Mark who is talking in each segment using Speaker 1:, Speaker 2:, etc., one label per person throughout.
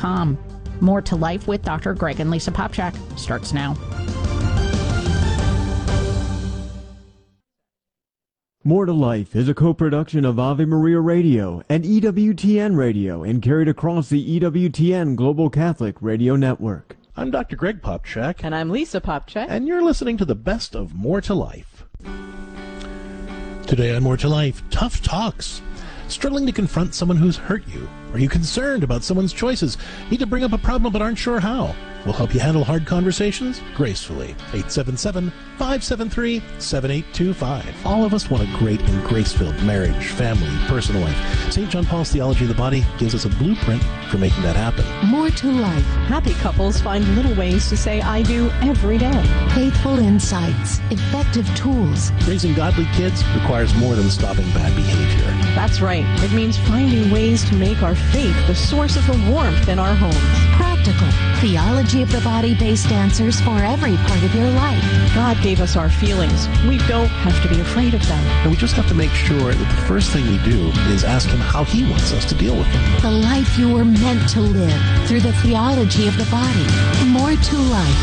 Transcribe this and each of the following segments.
Speaker 1: EWTN.com. More to Life with Dr. Greg and Lisa Popchak starts now.
Speaker 2: More to Life is a co-production of Ave Maria Radio and EWTN Radio and carried across the EWTN Global Catholic Radio Network.
Speaker 3: I'm Dr. Greg Popchak.
Speaker 4: And I'm Lisa Popchak.
Speaker 3: And you're listening to the best of More to Life. Today on More to Life, tough talks. Struggling to confront someone who's hurt you? Are you concerned about someone's choices? Need to bring up a problem but aren't sure how? We'll help you handle hard conversations gracefully. 877-573-7825. All of us want a great and grace-filled marriage, family, personal life. St. John Paul's Theology of the Body gives us a blueprint for making that happen.
Speaker 5: More to Life.
Speaker 4: Happy couples find little ways to say I do every day.
Speaker 5: Faithful insights, effective tools.
Speaker 3: Raising godly kids requires more than stopping bad behavior.
Speaker 4: That's right. It means finding ways to make our faith the source of the warmth in our homes.
Speaker 5: Practical, theology of the body-based answers for every part of your life.
Speaker 4: God gave us our feelings. We don't have to be afraid of them.
Speaker 3: And we just have to make sure that the first thing we do is ask Him how He wants us to deal with them.
Speaker 5: The life you were meant to live through the theology of the body. More to Life.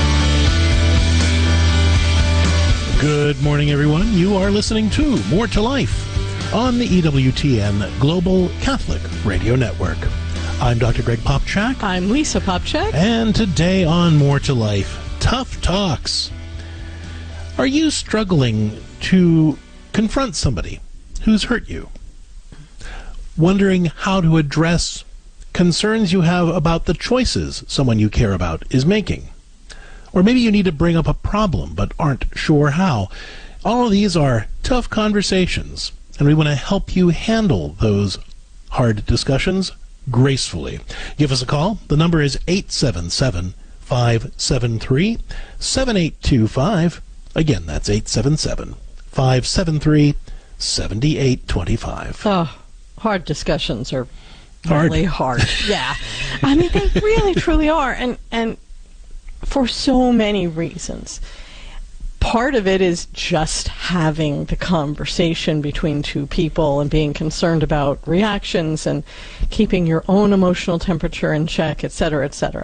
Speaker 3: Good morning, everyone. You are listening to More to Life on the EWTN Global Catholic Radio Network. I'm Dr. Greg Popchak.
Speaker 4: I'm Lisa Popchak.
Speaker 3: And today on More to Life, Tough Talks. Are you struggling to confront somebody who's hurt you? Wondering how to address concerns you have about the choices someone you care about is making? Or maybe you need to bring up a problem but aren't sure how. All of these are tough conversations, and we want to help you handle those hard discussions gracefully. Give us a call. The number is 877-573-7825. Again, that's 877-573-7825.
Speaker 4: Oh, hard discussions are really hard. Yeah. I mean, they really, truly are. And for so many reasons. Part of it is just having the conversation between two people and being concerned about reactions and keeping your own emotional temperature in check, etc., etc.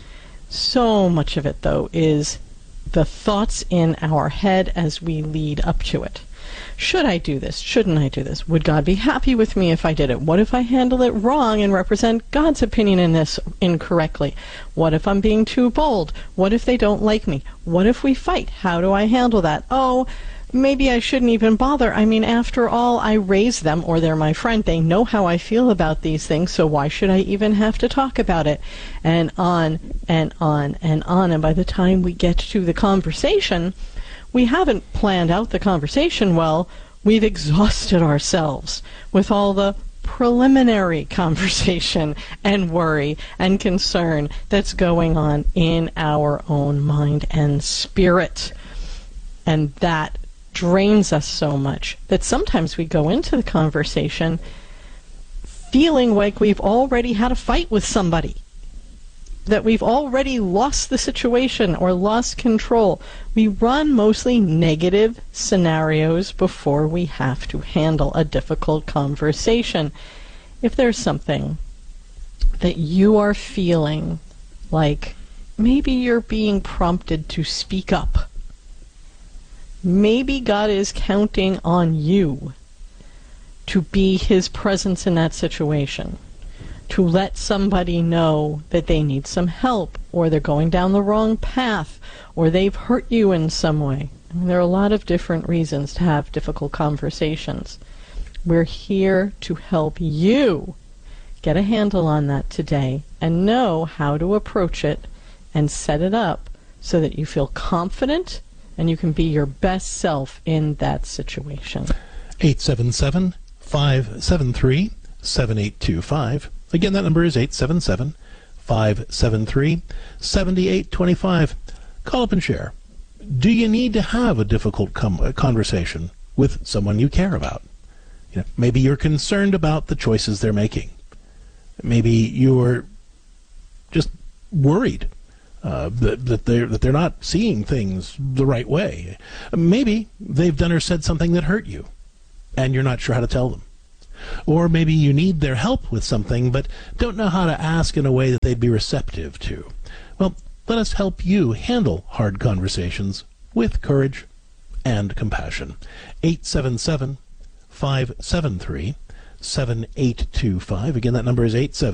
Speaker 4: So much of it, though, is the thoughts in our head as we lead up to it. Should I do this? Shouldn't I do this? Would God be happy with me if I did it? What if I handle it wrong and represent God's opinion in this incorrectly? What if I'm being too bold? What if they don't like me? What if we fight? How do I handle that? Oh, maybe I shouldn't even bother. I mean, after all, I raised them, or they're my friend. They know how I feel about these things, so why should I even have to talk about it? And on and on and on. And by the time we get to the conversation, we haven't planned out the conversation well. We've exhausted ourselves with all the preliminary conversation and worry and concern that's going on in our own mind and spirit. And that drains us so much that sometimes we go into the conversation feeling like we've already had a fight with somebody, that we've already lost the situation or lost control. We run mostly negative scenarios before we have to handle a difficult conversation. If there's something that you are feeling like maybe you're being prompted to speak up, maybe God is counting on you to be His presence in that situation, to let somebody know that they need some help, or they're going down the wrong path, or they've hurt you in some way. I mean, there are a lot of different reasons to have difficult conversations. We're here to help you get a handle on that today and know how to approach it and set it up so that you feel confident and you can be your best self in that situation.
Speaker 3: 877-573-7825. Again, that number is 877-573-7825. Call up and share. Do you need to have a difficult conversation with someone you care about? You know, maybe you're concerned about the choices they're making. Maybe you're just worried that they're not seeing things the right way. Maybe they've done or said something that hurt you, and you're not sure how to tell them. Or maybe you need their help with something, but don't know how to ask in a way that they'd be receptive to. Well, let us help you handle hard conversations with courage and compassion. 877-573-7825. Again, that number is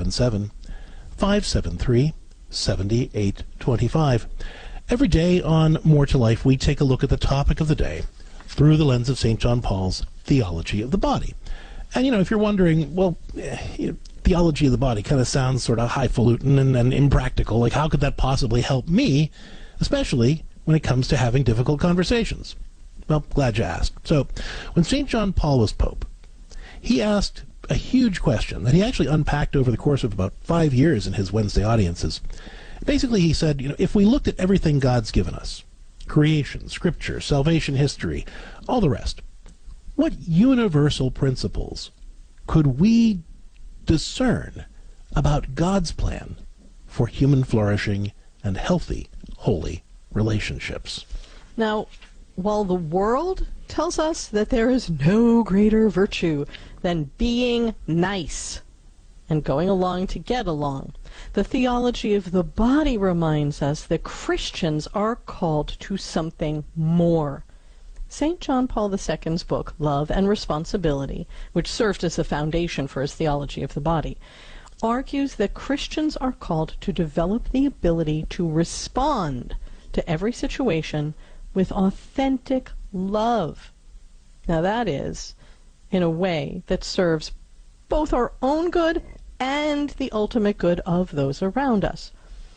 Speaker 3: 877-573-7825. Every day on More to Life, we take a look at the topic of the day through the lens of St. John Paul's theology of the body. And, if you're wondering, well, theology of the body kind of sounds sort of highfalutin and impractical. Like, how could that possibly help me, especially when it comes to having difficult conversations? Well, glad you asked. So, when St. John Paul was Pope, he asked a huge question that he actually unpacked over the course of about 5 years in his Wednesday audiences. Basically, he said, if we looked at everything God's given us, creation, scripture, salvation history, all the rest, what universal principles could we discern about God's plan for human flourishing and healthy, holy relationships?
Speaker 4: Now, while the world tells us that there is no greater virtue than being nice and going along to get along, the theology of the body reminds us that Christians are called to something more. St. John Paul II's book, Love and Responsibility, which served as the foundation for his theology of the body, argues that Christians are called to develop the ability to respond to every situation with authentic love. Now that is in a way that serves both our own good and the ultimate good of those around us.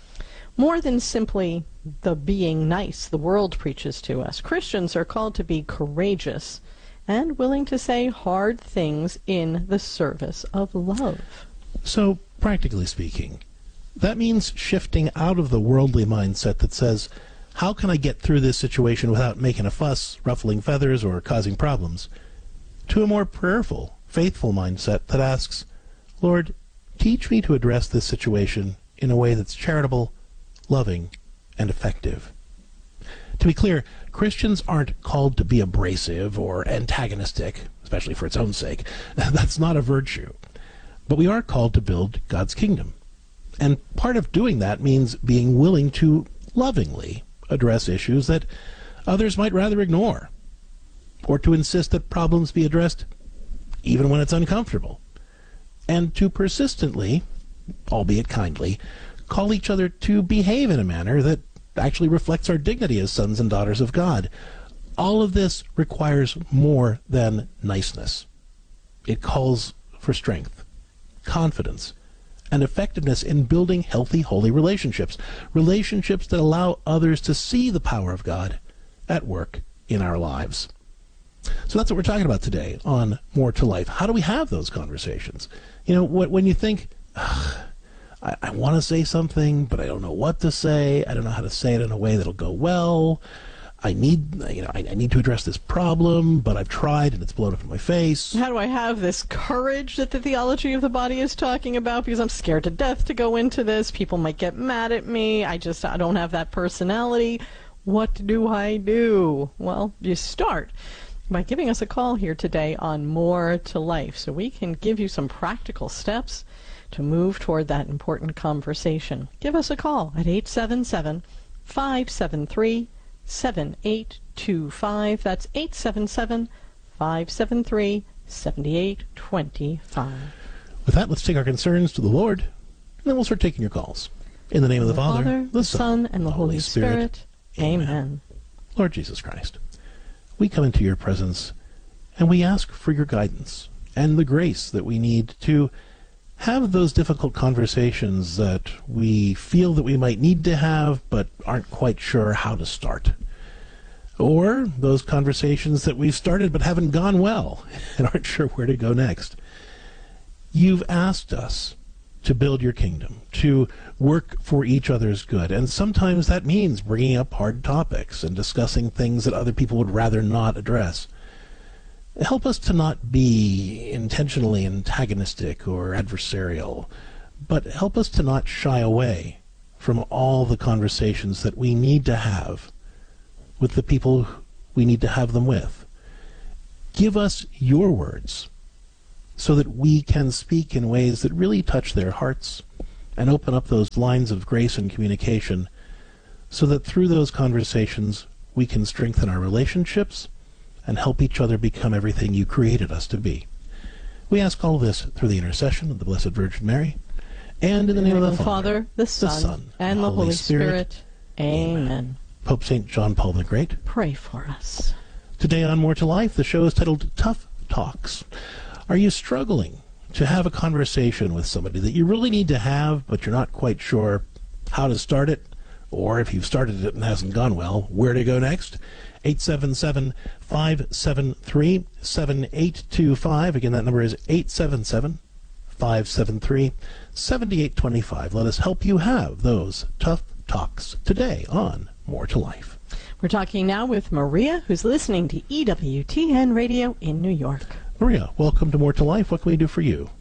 Speaker 4: More than simply the being nice the world preaches to us, Christians are called to be courageous and willing to say hard things in the service of love.
Speaker 3: So, practically speaking, that means shifting out of the worldly mindset that says, how can I get through this situation without making a fuss, ruffling feathers, or causing problems, to a more prayerful, faithful mindset that asks, Lord, teach me to address this situation in a way that's charitable, loving, and effective. To be clear, Christians aren't called to be abrasive or antagonistic, especially for its own sake. That's not a virtue. But we are called to build God's kingdom. And part of doing that means being willing to lovingly address issues that others might rather ignore, or to insist that problems be addressed even when it's uncomfortable, and to persistently, albeit kindly, call each other to behave in a manner that actually reflects our dignity as sons and daughters of God. All of this requires more than niceness. It calls for strength, confidence, and effectiveness in building healthy, holy relationships. Relationships that allow others to see the power of God at work in our lives. So that's what we're talking about today on More to Life. How do we have those conversations? When you think, I want to say something, but I don't know what to say. I don't know how to say it in a way that'll go well. I need to address this problem, but I've tried and it's blown up in my face.
Speaker 4: How do I have this courage that the theology of the body is talking about? Because I'm scared to death to go into this. People might get mad at me. I don't have that personality. What do I do? Well, you start by giving us a call here today on More to Life, so we can give you some practical steps to move toward that important conversation. Give us a call at 877-573-7825. That's 877-573-7825.
Speaker 3: With that, let's take our concerns to the Lord, and then we'll start taking your calls. In the name of the Father,
Speaker 4: the Son, and the Holy Spirit. Amen.
Speaker 3: Lord Jesus Christ, we come into your presence, and we ask for your guidance and the grace that we need to have those difficult conversations that we feel that we might need to have but aren't quite sure how to start. Or those conversations that we've started but haven't gone well and aren't sure where to go next. You've asked us to build your kingdom, to work for each other's good, and sometimes that means bringing up hard topics and discussing things that other people would rather not address. Help us to not be intentionally antagonistic or adversarial, but help us to not shy away from all the conversations that we need to have with the people we need to have them with. Give us your words so that we can speak in ways that really touch their hearts and open up those lines of grace and communication, so that through those conversations we can strengthen our relationships and help each other become everything you created us to be. We ask all this through the intercession of the Blessed Virgin Mary, and in the name of the Father,
Speaker 4: the Son, and the Holy Spirit. Amen.
Speaker 3: Pope St. John Paul the Great,
Speaker 4: pray for us.
Speaker 3: Today on More to Life, the show is titled Tough Talks. Are you struggling to have a conversation with somebody that you really need to have, but you're not quite sure how to start it? Or if you've started it and hasn't gone well, where to go next? 877-573-7825. Again, that number is 877-573-7825. Let us help you have those tough talks today on More to Life.
Speaker 4: We're talking now with Maria, who's listening to EWTN Radio in New York.
Speaker 3: Maria, welcome to More to Life. What can we do for you?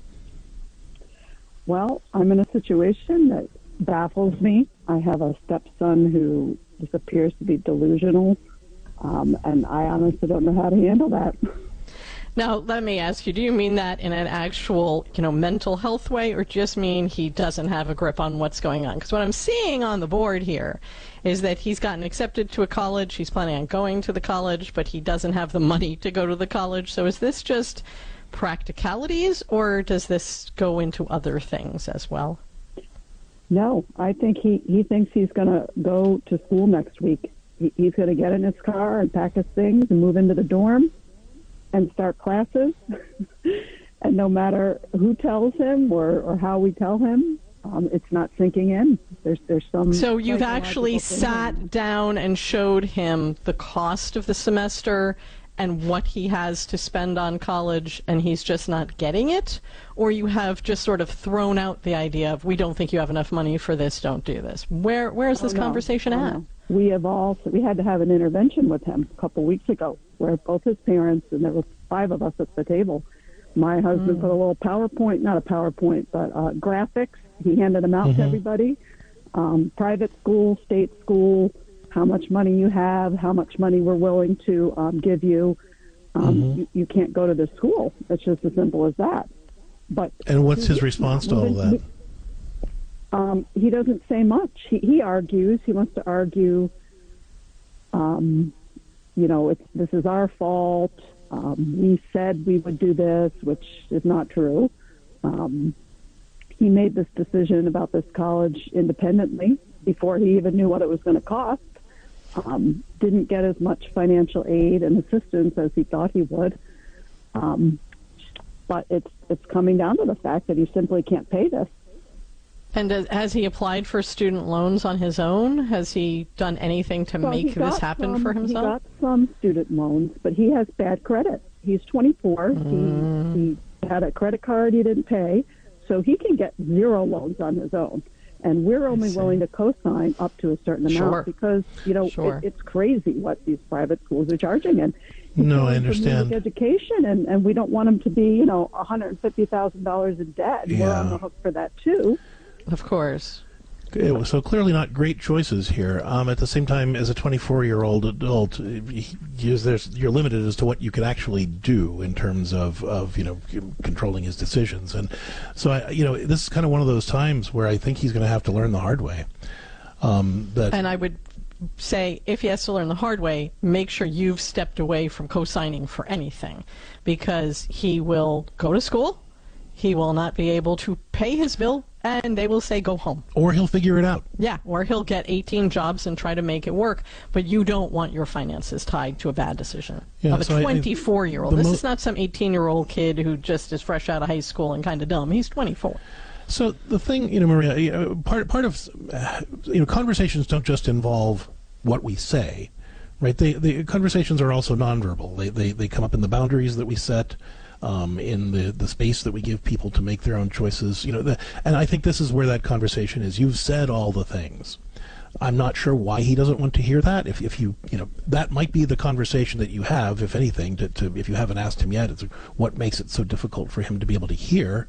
Speaker 6: Well, I'm in a situation that baffles me. I have a stepson who just appears to be delusional, and I honestly don't know how to handle that.
Speaker 4: Now, let me ask you, do you mean that in an actual, mental health way, or just mean he doesn't have a grip on what's going on? Because what I'm seeing on the board here is that he's gotten accepted to a college, he's planning on going to the college, but he doesn't have the money to go to the college. So is this just practicalities, or does this go into other things as well?
Speaker 6: No, I think he thinks he's going to go to school next week. He's going to get in his car and pack his things and move into the dorm and start classes. And no matter who tells him or how we tell him, it's not sinking in. There's some.
Speaker 4: So you've actually sat down and showed him the cost of the semester and what he has to spend on college, and he's just not getting it? Or you have just sort of thrown out the idea of, we don't think you have enough money for this, don't do this. Where is this conversation at?
Speaker 6: No. We had to have an intervention with him a couple weeks ago, where both his parents, and there were 5 of us at the table. My husband put a little PowerPoint, not a PowerPoint, but graphics. He handed them out to everybody. Private school, state school, how much money you have, how much money we're willing to give you. You can't go to this school. It's just as simple as that.
Speaker 3: And what's his response to all that?
Speaker 6: He doesn't say much. He argues. He wants to argue, this is our fault. We said we would do this, which is not true. He made this decision about this college independently before he even knew what it was going to cost. Didn't get as much financial aid and assistance as he thought he would. But it's coming down to the fact that he simply can't pay this.
Speaker 4: And has he applied for student loans on his own? Has he done anything to make this happen for himself?
Speaker 6: He got some student loans, but he has bad credit. He's 24. He had a credit card he didn't pay, so he can get 0 loans on his own. And we're only willing to co-sign up to a certain amount because, it's crazy what these private schools are charging. And
Speaker 3: I understand.
Speaker 6: Education, and we don't want him to be, $150,000 in debt.
Speaker 3: Yeah.
Speaker 6: We're on the hook for that, too.
Speaker 4: Of course.
Speaker 3: So clearly not great choices here. At the same time, as a 24-year-old adult, you're limited as to what you can actually do in terms of controlling his decisions. And so, this is kind of one of those times where I think he's going to have to learn the hard way. And
Speaker 4: I would say, if he has to learn the hard way, make sure you've stepped away from co-signing for anything, because he will go to school, he will not be able to pay his bill, and they will say, go home.
Speaker 3: Or he'll figure it out.
Speaker 4: Yeah, or he'll get 18 jobs and try to make it work. But you don't want your finances tied to a bad decision of a 24-year-old. This is not some 18-year-old kid who just is fresh out of high school and kind of dumb. He's 24.
Speaker 3: So the thing, Maria, part of conversations don't just involve what we say, right? The conversations are also nonverbal. They come up in the boundaries that we set. In the space that we give people to make their own choices, and I think this is where that conversation is. You've said all the things. I'm not sure why he doesn't want to hear that. If you that might be the conversation that you have, if anything, if you haven't asked him yet, it's what makes it so difficult for him to be able to hear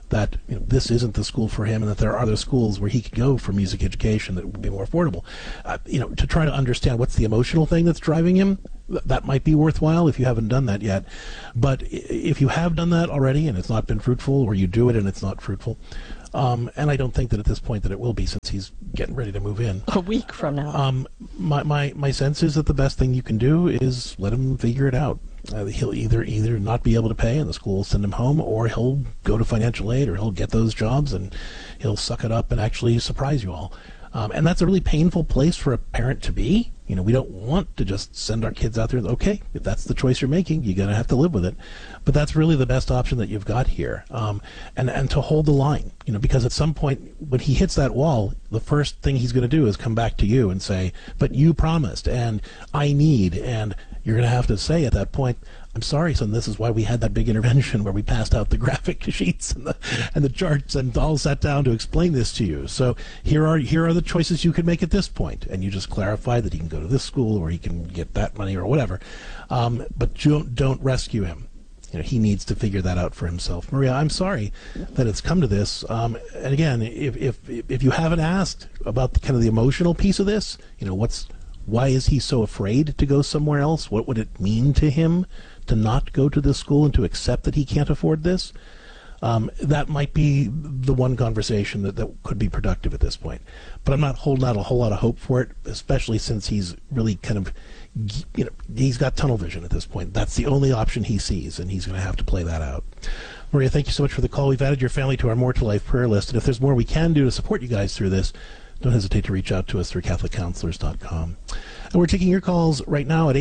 Speaker 3: that this isn't the school for him, and that there are other schools where he could go for music education that would be more affordable. To try to understand what's the emotional thing that's driving him, that might be worthwhile if you haven't done that yet. But if you have done that already and it's not been fruitful, or you do it and it's not fruitful, and I don't think that at this point that it will be, since he's getting ready to move in.
Speaker 4: A week from now.
Speaker 3: My sense is that the best thing you can do is let him figure it out. He'll either not be able to pay and the school will send him home, or he'll go to financial aid, or he'll get those jobs and he'll suck it up and actually surprise you all. And that's a really painful place for a parent to be. We don't want to just send our kids out there. Okay, if that's the choice you're making, you're going to have to live with it. But that's really the best option that you've got here. And to hold the line, because at some point when he hits that wall, the first thing he's going to do is come back to you and say, but you promised, and I need, and you're going to have to say at that point, I'm sorry, son, this is why we had that big intervention where we passed out the graphic sheets and the charts and all sat down to explain this to you. So here are the choices you can make at this point, and you just clarify that he can go to this school or he can get that money or whatever. But don't rescue him. He needs to figure that out for himself. Maria, I'm sorry that it's come to this. And again, if you haven't asked about the emotional piece of this, why is he so afraid to go somewhere else? What would it mean to him to not go to this school and to accept that he can't afford this? That might be the one conversation that could be productive at this point. But I'm not holding out a whole lot of hope for it, especially since he's really he's got tunnel vision at this point. That's the only option he sees, and he's going to have to play that out. Maria, thank you so much for the call. We've added your family to our More to Life prayer list, and if there's more we can do to support you guys through this, don't hesitate to reach out to us through CatholicCounselors.com. And we're taking your calls right now at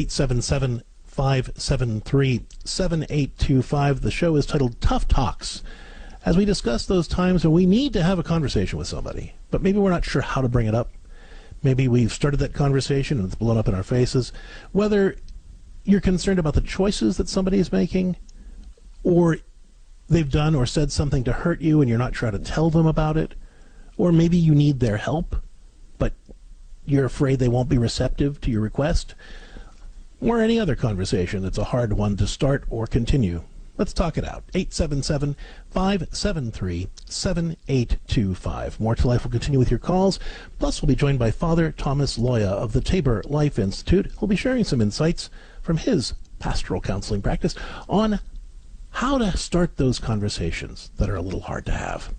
Speaker 3: 877-573-7825. The show is titled Tough Talks, as we discuss those times when we need to have a conversation with somebody, but maybe we're not sure how to bring it up. Maybe we've started that conversation and it's blown up in our faces. Whether you're concerned about the choices that somebody is making, or they've done or said something to hurt you and you're not trying to tell them about it, or maybe you need their help, but you're afraid they won't be receptive to your request, or any other conversation that's a hard one to start or continue. Let's talk it out. 877-573-7825. More to Life will continue with your calls. Plus, we'll be joined by Father Thomas Loya of the Tabor Life Institute, who'll be sharing some insights from his pastoral counseling practice on how to start those conversations that are a little hard to have.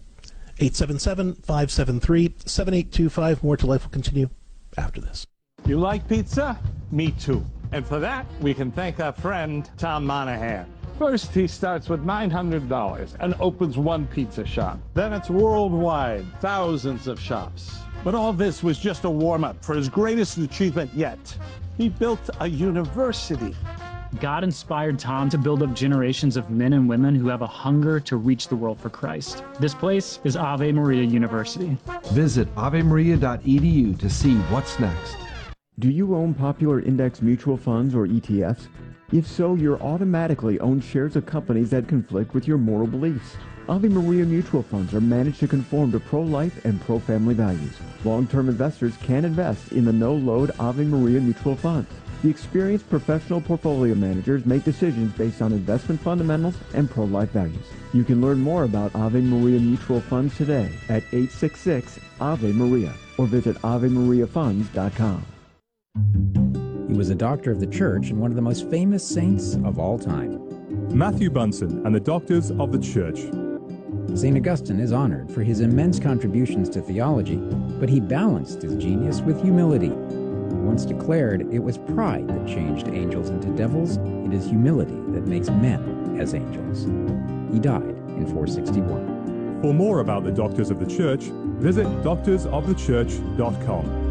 Speaker 3: 877-573-7825. More to Life will continue after this.
Speaker 7: You like pizza? Me too. And for that, we can thank our friend, Tom Monahan. First, he starts with $900 and opens one pizza shop. Then it's worldwide, thousands of shops. But all this was just a warm-up for his greatest achievement yet. He built a university.
Speaker 8: God inspired Tom to build up generations of men and women who have a hunger to reach the world for Christ. This place is Ave Maria University.
Speaker 9: Visit avemaria.edu to see what's next.
Speaker 2: Do you own popular index mutual funds or ETFs? If so, you're automatically owned shares of companies that conflict with your moral beliefs. Ave Maria mutual funds are managed to conform to pro-life and pro-family values. Long-term investors can invest in the no-load Ave Maria mutual funds. The experienced professional portfolio managers make decisions based on investment fundamentals and pro-life values. You can learn more about Ave Maria mutual funds today at 866-AVE-MARIA or visit AveMariaFunds.com.
Speaker 10: He was a doctor of the church and one of the most famous saints of all time.
Speaker 11: Matthew Bunson and the Doctors of the Church.
Speaker 10: St. Augustine is honored for his immense contributions to theology, but he balanced his genius with humility. Once declared, it was pride that changed angels into devils. It is humility that makes men as angels. He died in 461.
Speaker 11: For more about the Doctors of the Church, visit doctorsofthechurch.com.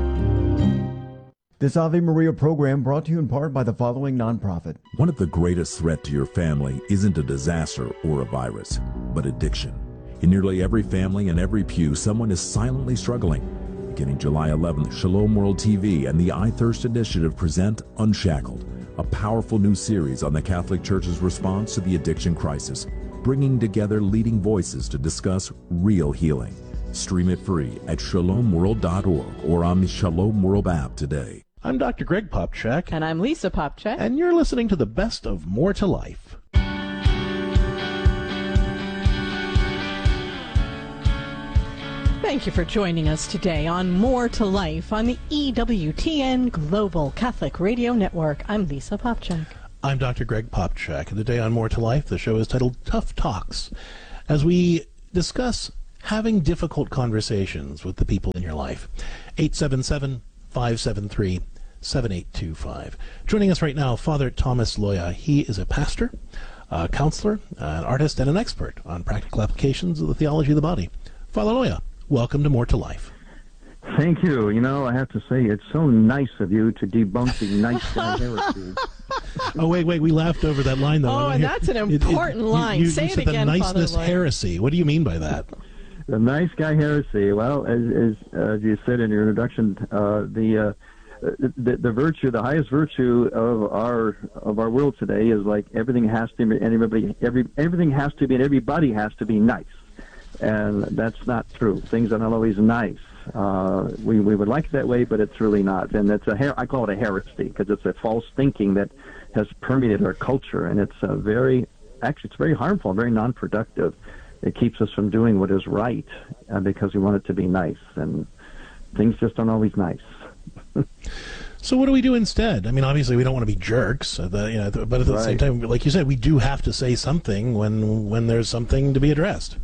Speaker 2: This Ave Maria program brought to you in part by the following nonprofit.
Speaker 12: One of the greatest threats to your family isn't a disaster or a virus, but addiction. In nearly every family and every pew, someone is silently struggling. Beginning July 11th, Shalom World TV and the I Thirst Initiative present Unshackled, a powerful new series on the Catholic Church's response to the addiction crisis, bringing together leading voices to discuss real healing. Stream it free at shalomworld.org or on the Shalom World app today.
Speaker 3: I'm Dr. Greg Popcak.
Speaker 4: And I'm Lisa Popcak.
Speaker 3: And you're listening to the best of More to Life.
Speaker 4: Thank you for joining us today on More to Life on the EWTN Global Catholic Radio Network. I'm Lisa Popcak.
Speaker 3: I'm Dr. Greg Popcak, and today on More to Life, the show is titled Tough Talks, as we discuss having difficult conversations with the people in your life. 877-573-7825. Joining us right now, Father Thomas Loya. He is a pastor, a counselor, an artist, and an expert on practical applications of the theology of the body. Father Loya, welcome to More to Life.
Speaker 13: Thank you. You know, I have to say, it's so nice of you to debunk the nice guy heresy.
Speaker 3: Oh, wait, we laughed over that line, though.
Speaker 4: Oh, and that's an important line. Say it again,
Speaker 3: the
Speaker 4: Father
Speaker 3: niceness
Speaker 4: Loya.
Speaker 3: heresy. What do you mean by that?
Speaker 13: The nice guy heresy. Well, as you said in your introduction, the virtue, the highest virtue of our world today is like everything has to be, and everything has to be, and everybody has to be nice. And that's not true. Things are not always nice. We would like it that way, but it's really not. And it's I call it a heresy because it's a false thinking that has permeated our culture, and it's very harmful, very non-productive. It keeps us from doing what is right because we want it to be nice, and things just aren't always nice.
Speaker 3: So what do we do instead? I mean, obviously we don't want to be jerks, but at the same time, like you said, we do have to say something when there's something to be addressed.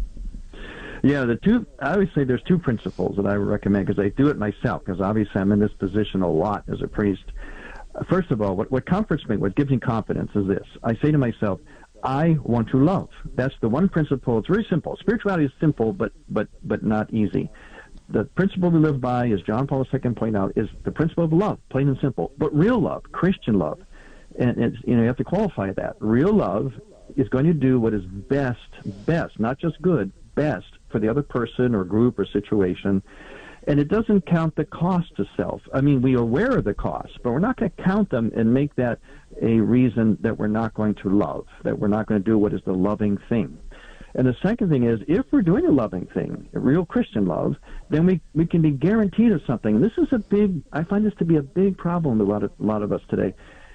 Speaker 13: Yeah, I always say there's two principles that I recommend because I do it myself because obviously I'm in this position a lot as a priest. First of all, what comforts me, what gives me confidence is this. I say to myself, I want to love. That's the one principle. It's very simple. Spirituality is simple, but not easy. The principle we live by, as John Paul II pointed out, is the principle of love, plain and simple. But real love, Christian love, and you have to qualify that. Real love is going to do what is best, not just good, best for the other person or group or situation. And it doesn't count the cost to self. I mean, we are aware of the costs, but we're not going to count them and make that a reason that we're not going to love, that we're not going to do what is the loving thing. And the second thing is, if we're doing a loving thing, a real Christian love, then we can be guaranteed of something. And this is I find this to be a big problem with a lot of us today.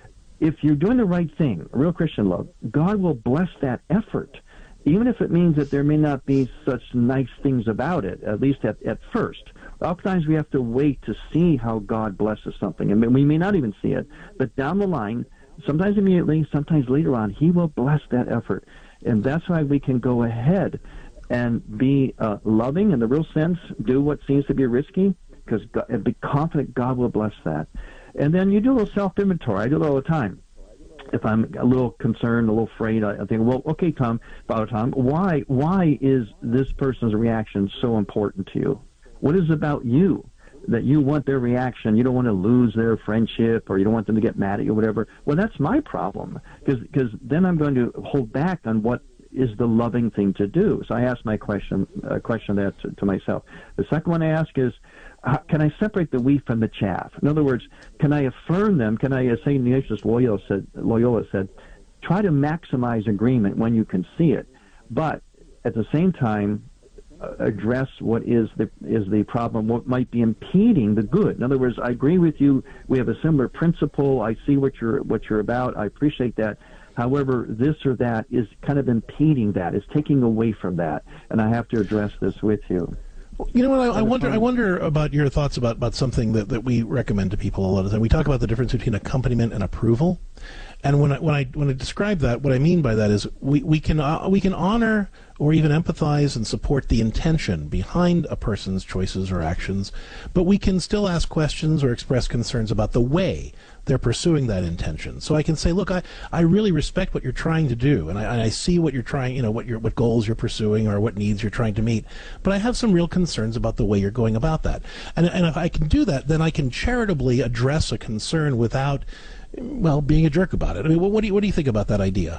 Speaker 13: If you're doing the right thing, a real Christian love, God will bless that effort, even if it means that there may not be such nice things about it, at least at first. Oftentimes we have to wait to see how God blesses something, and we may not even see it, but down the line, sometimes immediately, sometimes later on, He will bless that effort. And that's why we can go ahead and be loving in the real sense, do what seems to be risky, and be confident God will bless that. And then you do a little self-inventory. I do it all the time. If I'm a little concerned, a little afraid, I think, well, okay, Father Tom, why is this person's reaction so important to you? What is it about you that you want their reaction? You don't want to lose their friendship, or you don't want them to get mad at you, whatever. Well, that's my problem, because then I'm going to hold back on what is the loving thing to do. So I ask my question that to myself. The second one I ask is, can I separate the wheat from the chaff? In other words, can I affirm them? Can I, as St. Ignatius Loyola said, try to maximize agreement when you can see it, but at the same time, address what is the problem, what might be impeding the good. In other words, I agree with you. We have a similar principle. I see what you're about. I appreciate that. However, this or that is kind of impeding that. It's taking away from that, and I have to address this with you.
Speaker 3: You know what? I wonder about your thoughts about something that we recommend to people a lot of the time. We talk about the difference between accompaniment and approval. And when I describe that, what I mean by that is we can honor or even empathize and support the intention behind a person's choices or actions, but we can still ask questions or express concerns about the way they're pursuing that intention. So I can say, look, I really respect what you're trying to do, and I see what you're trying, what goals you're pursuing or what needs you're trying to meet, but I have some real concerns about the way you're going about that. And if I can do that, then I can charitably address a concern without, being a jerk about it. I mean, what do you think about that idea?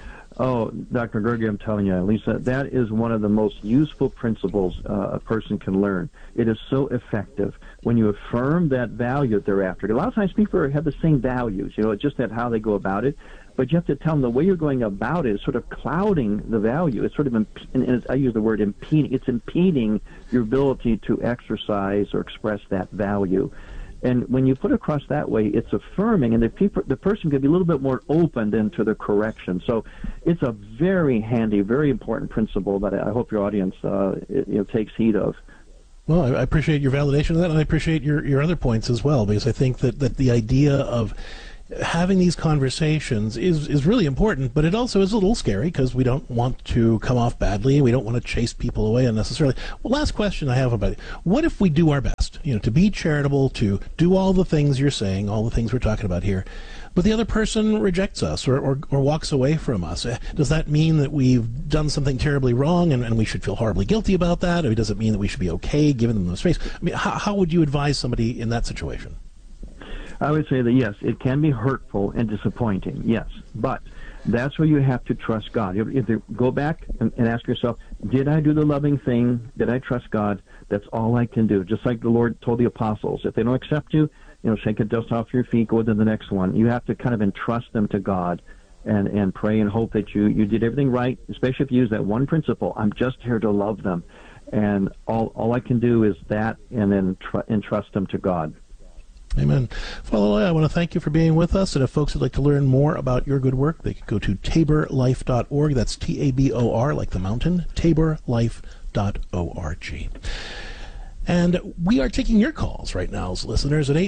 Speaker 13: Oh, Dr. Gergi, I'm telling you, Lisa, that is one of the most useful principles a person can learn. It is so effective when you affirm that value that they're after. A lot of times people have the same values, it's just that how they go about it. But you have to tell them the way you're going about it is sort of clouding the value. It's sort of, I use the word impeding. It's impeding your ability to exercise or express that value. And when you put it across that way, it's affirming, and the person can be a little bit more open then to the correction. So it's a very handy, very important principle that I hope your audience takes heed of.
Speaker 3: Well, I appreciate your validation of that, and I appreciate your other points as well, because I think that the idea of having these conversations is really important, but it also is a little scary because we don't want to come off badly. We don't want to chase people away unnecessarily. Well, last question I have about it. What if we do our best, to be charitable, to do all the things you're saying, all the things we're talking about here, but the other person rejects us or walks away from us? Does that mean that we've done something terribly wrong and we should feel horribly guilty about that? Or does it mean that we should be okay giving them the space? I mean, how would you advise somebody in that situation?
Speaker 13: I would say that, yes, it can be hurtful and disappointing, yes. But that's where you have to trust God. You have to go back and ask yourself, did I do the loving thing? Did I trust God? That's all I can do. Just like the Lord told the apostles, if they don't accept you, shake the dust off your feet, go to the next one. You have to kind of entrust them to God and pray and hope that you did everything right, especially if you use that one principle, I'm just here to love them. And all I can do is that, and then entrust them to God.
Speaker 3: Amen. Father Loya, I want to thank you for being with us. And if folks would like to learn more about your good work, they could go to taborlife.org. That's Tabor, like the mountain, taborlife.org. And we are taking your calls right now as listeners at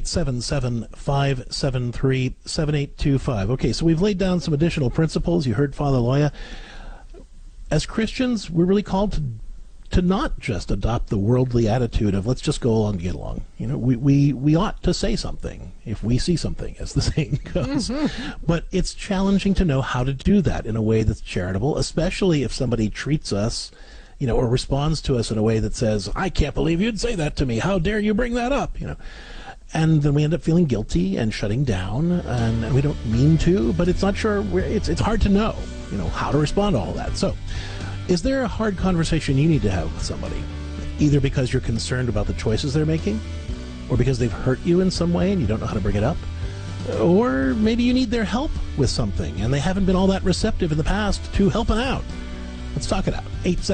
Speaker 3: 877-573-7825. Okay, so we've laid down some additional principles. You heard Father Loya. As Christians, we're really called to not just adopt the worldly attitude of let's just go along to get along. We ought to say something if we see something, as the saying goes. But it's challenging to know how to do that in a way that's charitable, especially if somebody treats us, or responds to us in a way that says, I can't believe you'd say that to me. How dare you bring that up? And then we end up feeling guilty and shutting down, and we don't mean to, but it's not sure. It's hard to know, how to respond to all that. So, is there a hard conversation you need to have with somebody, either because you're concerned about the choices they're making, or because they've hurt you in some way and you don't know how to bring it up, or maybe you need their help with something and they haven't been all that receptive in the past to helping out? Let's talk it out.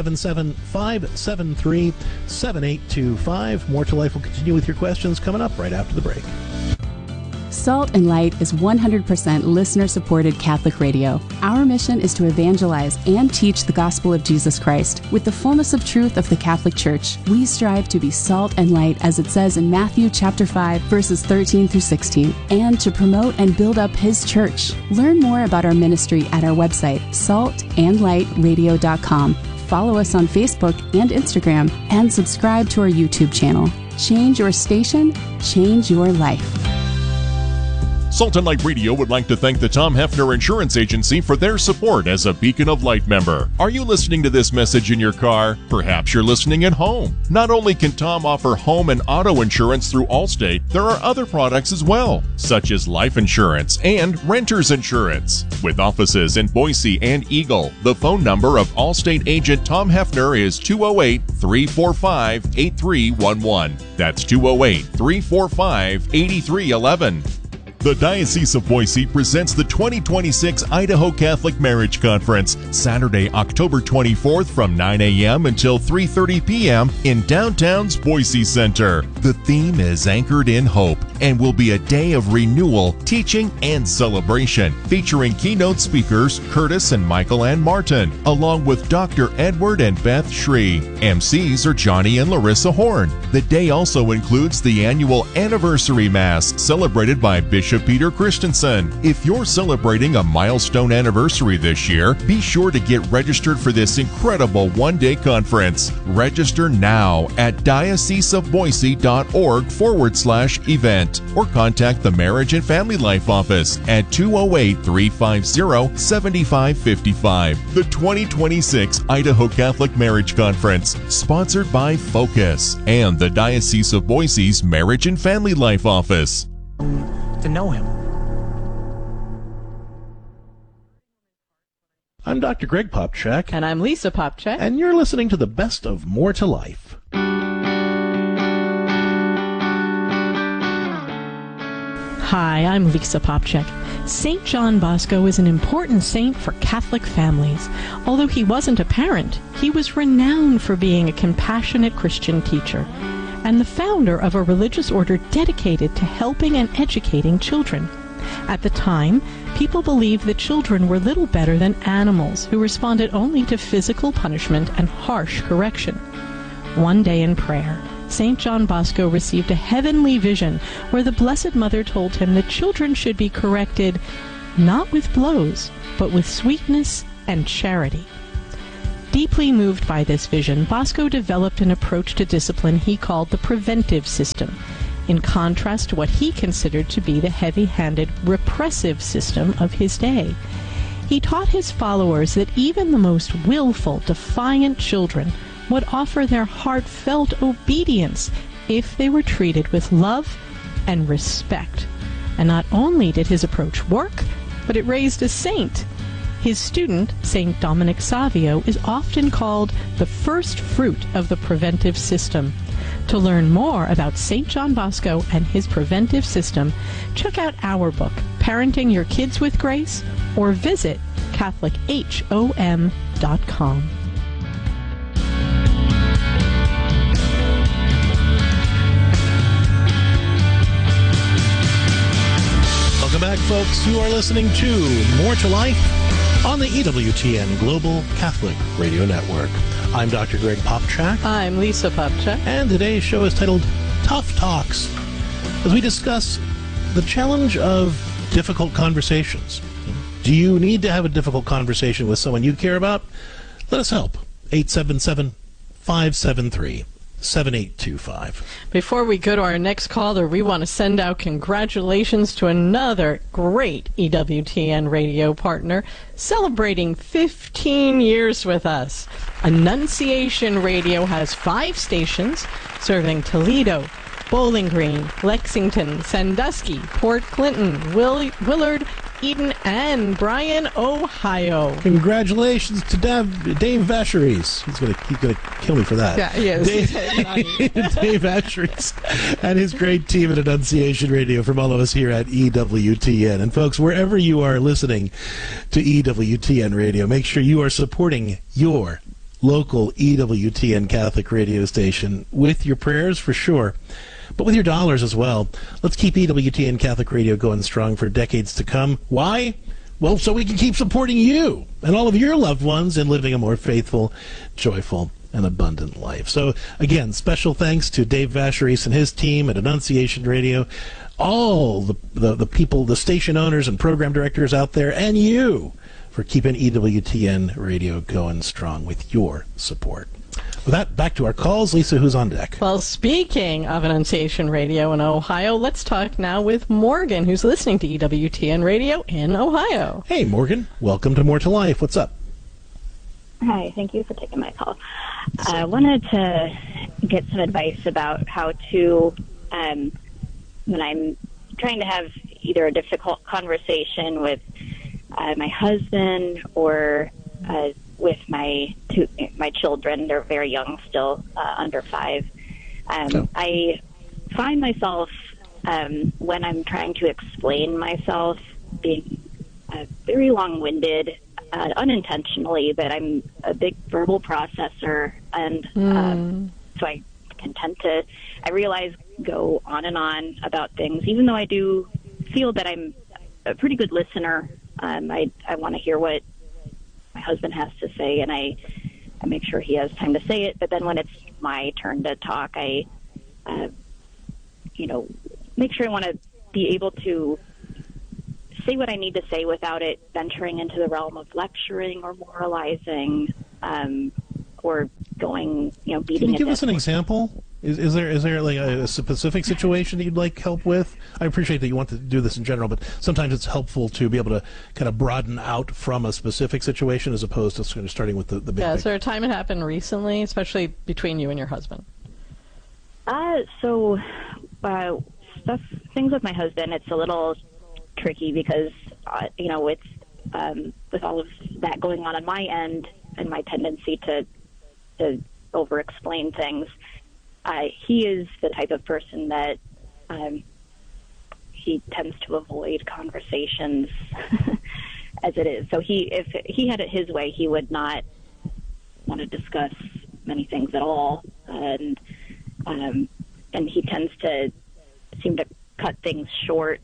Speaker 3: 877-573-7825. More to Life will continue with your questions coming up right after the break.
Speaker 14: Salt and Light is 100% listener-supported Catholic radio. Our mission is to evangelize and teach the gospel of Jesus Christ. With the fullness of truth of the Catholic Church, we strive to be salt and light, as it says in Matthew chapter 5, verses 13 through 16, and to promote and build up His church. Learn more about our ministry at our website, saltandlightradio.com. Follow us on Facebook and Instagram, and subscribe to our YouTube channel. Change your station, change your life.
Speaker 15: Salt and Light Radio would like to thank the Tom Hefner Insurance Agency for their support as a Beacon of Light member. Are you listening to this message in your car? Perhaps you're listening at home. Not only can Tom offer home and auto insurance through Allstate, there are other products as well, such as life insurance and renter's insurance. With offices in Boise and Eagle, the phone number of Allstate agent Tom Hefner is 208-345-8311. That's 208-345-8311. The Diocese of Boise presents the 2026 Idaho Catholic Marriage Conference, Saturday, October 24th from 9 a.m. until 3:30 p.m. in downtown's Boise Center. The theme is Anchored in Hope and will be a day of renewal, teaching, and celebration, featuring keynote speakers Curtis and Michael Ann Martin, along with Dr. Edward and Beth Shree. MCs are Johnny and Larissa Horn. The day also includes the annual Anniversary Mass, celebrated by Bishop Peter Christensen. If you're celebrating a milestone anniversary this year, be sure to get registered for this incredible one-day conference. Register now at dioceseofboise.org/event or contact the Marriage and Family Life Office at 208-350-7555. The 2026 Idaho Catholic Marriage Conference, sponsored by Focus and the Diocese of Boise's Marriage and Family Life Office.
Speaker 16: To know him.
Speaker 3: I'm Dr. Greg Popcak.
Speaker 4: And I'm Lisa Popcak.
Speaker 3: And you're listening to the best of More to Life.
Speaker 1: Hi, I'm Lisa Popcak. St. John Bosco is an important saint for Catholic families. Although he wasn't a parent, he was renowned for being a compassionate Christian teacher and the founder of a religious order dedicated to helping and educating children. At the time, people believed that children were little better than animals who responded only to physical punishment and harsh correction. One day in prayer, St. John Bosco received a heavenly vision where the Blessed Mother told him that children should be corrected not with blows, but with sweetness and charity. Deeply moved by this vision, Bosco developed an approach to discipline he called the preventive system, in contrast to what he considered to be the heavy-handed repressive system of his day. He taught his followers that even the most willful, defiant children would offer their heartfelt obedience if they were treated with love and respect. And not only did his approach work, but it raised a saint. His student, St. Dominic Savio, is often called the first fruit of the preventive system. To learn more about St. John Bosco and his preventive system, check out our book, Parenting Your Kids with Grace, or visit CatholicHOM.com.
Speaker 3: Welcome back, folks. You are listening to More to Life on the EWTN Global Catholic Radio Network. I'm Dr. Greg Popchak.
Speaker 4: I'm Lisa Popchak.
Speaker 3: And today's show is titled Tough Talks, as we discuss the challenge of difficult conversations. Do you need to have a difficult conversation with someone you care about? Let us help. 877-573-7825.
Speaker 4: Before we go to our next caller, we want to send out congratulations to another great EWTN radio partner celebrating 15 years with us. Annunciation Radio has 5 stations serving Toledo, Bowling Green, Lexington, Sandusky, Port Clinton, Willard, Eden, and Bryan, Ohio.
Speaker 3: Congratulations to Dave Vacheries. He's gonna kill me for that.
Speaker 4: Yeah, he is.
Speaker 3: Dave Vacheries and his great team at Annunciation Radio, from all of us here at EWTN. And folks, wherever you are listening to EWTN Radio, make sure you are supporting your local EWTN Catholic radio station with your prayers, for sure, but with your dollars as well. Let's keep EWTN Catholic Radio going strong for decades to come. Why? Well, so we can keep supporting you and all of your loved ones in living a more faithful, joyful, and abundant life. So, again, special thanks to Dave Vacheries and his team at Annunciation Radio, all the people, the station owners and program directors out there, and you for keeping EWTN Radio going strong with your support. With that, back to our calls. Lisa, who's on deck?
Speaker 4: Well, speaking of Annunciation Radio in Ohio, let's talk now with Morgan, who's listening to EWTN Radio in Ohio.
Speaker 3: Hey, Morgan. Welcome to More to Life. What's up?
Speaker 16: Hi, thank you for taking my call. I wanted to get some advice about how to, when I'm trying to have either a difficult conversation with my husband or with my children. They're very young still, under 5. I find myself, when I'm trying to explain myself, being very long-winded, unintentionally, but I'm a big verbal processor, and so I can tend to, I realize, go on and on about things, even though I do feel that I'm a pretty good listener. I want to hear what my husband has to say, and I make sure he has time to say it. But then when it's my turn to talk, I, make sure I want to be able to say what I need to say without it venturing into the realm of lecturing or moralizing, or going, beating.
Speaker 3: Can you give us an example? Is there like a specific situation that you'd like help with? I appreciate that you want to do this in general, but sometimes it's helpful to be able to kind of broaden out from a specific situation as opposed to sort of starting with the big
Speaker 4: Yeah,
Speaker 3: thing.
Speaker 4: is there a time it happened recently, especially between you and your husband?
Speaker 16: Things with my husband, it's a little tricky because, with all of that going on my end and my tendency to over-explain things, he is the type of person that he tends to avoid conversations as it is. So if he had it his way, he would not want to discuss many things at all, and he tends to seem to cut things short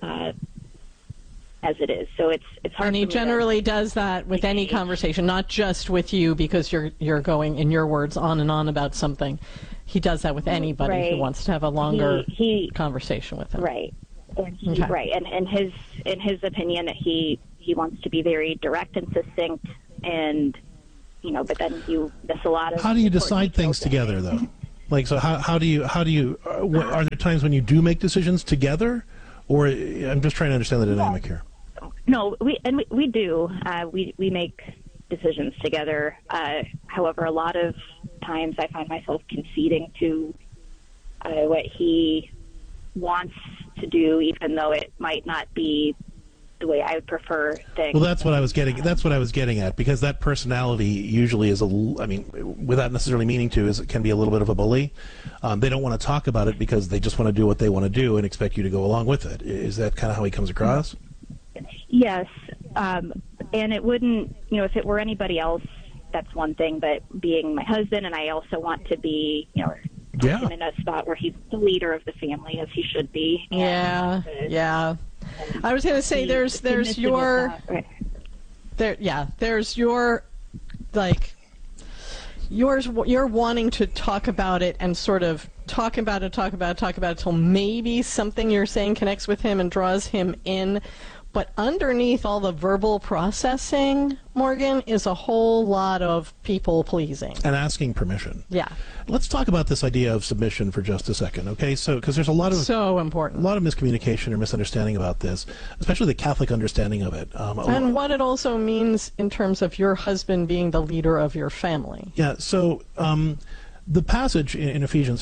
Speaker 16: as it is. So it's hard.
Speaker 4: And he generally does that with any conversation, not just with you, because you're going, in your words, on and on about something. he does that with anybody who wants to have a longer conversation with him.
Speaker 16: Right. And right. And in his opinion, that he wants to be very direct and succinct, and but then you miss a lot of.
Speaker 3: How do you decide things together, though? Like, so how do you are there times when you do make decisions together, or I'm just trying to understand the dynamic here.
Speaker 16: No, we do. We make decisions together. However, a lot of times I find myself conceding to what he wants to do, even though it might not be the way I would prefer things.
Speaker 3: Well, that's what I was getting at, because that personality usually is without necessarily meaning to, it can be a little bit of a bully. They don't want to talk about it because they just want to do what they want to do and expect you to go along with it. Is that kind of how he comes across?
Speaker 16: Yes. And it wouldn't, if it were anybody else, that's one thing, but being my husband, and I also want to be, him in a spot where he's the leader of the family, as he should be.
Speaker 4: Yeah. I was going to say there's your you're wanting to talk about it and sort of talk about it till maybe something you're saying connects with him and draws him in. But underneath all the verbal processing, Morgan, is a whole lot of people pleasing
Speaker 3: and asking permission.
Speaker 4: Yeah.
Speaker 3: Let's talk about this idea of submission for just a second, okay? So, because there's a lot of miscommunication or misunderstanding about this, especially the Catholic understanding of it.
Speaker 4: And what it also means in terms of your husband being the leader of your family.
Speaker 3: Yeah. So the passage in Ephesians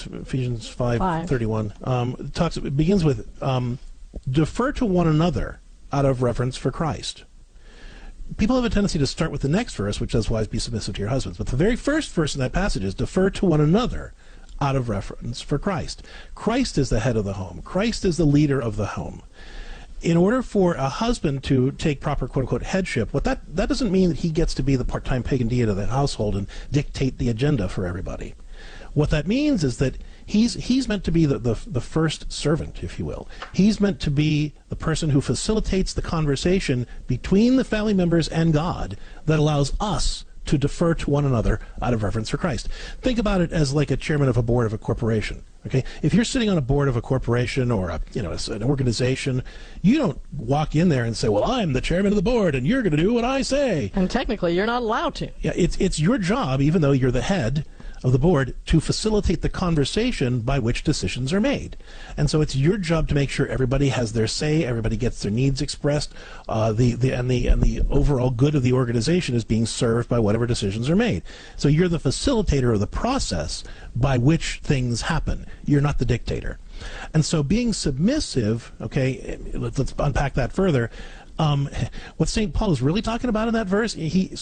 Speaker 3: 5:31 begins with defer to one another out of reverence for Christ. People have a tendency to start with the next verse, which says, wives, be submissive to your husbands. But the very first verse in that passage is defer to one another out of reverence for Christ. Christ is the head of the home. Christ is the leader of the home. In order for a husband to take proper quote-unquote headship, that doesn't mean that he gets to be the part-time pagan deity of the household and dictate the agenda for everybody. What that means is that he's meant to be the first servant, if you will. He's meant to be the person who facilitates the conversation between the family members and God that allows us to defer to one another out of reverence for Christ. Think about it as like a chairman of a board of a corporation. Okay, if you're sitting on a board of a corporation or an organization, you don't walk in there and say, "Well, I'm the chairman of the board, and you're going to do what I say."
Speaker 4: And technically, you're not allowed to.
Speaker 3: Yeah, it's your job, even though you're the head of the board, to facilitate the conversation by which decisions are made. And so it's your job to make sure everybody has their say, everybody gets their needs expressed, the overall good of the organization is being served by whatever decisions are made. So you're the facilitator of the process by which things happen. You're not the dictator. And so being submissive, okay, let's unpack that further. What St. Paul is really talking about in that verse,